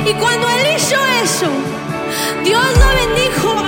Y cuando él hizo eso, Dios lo bendijo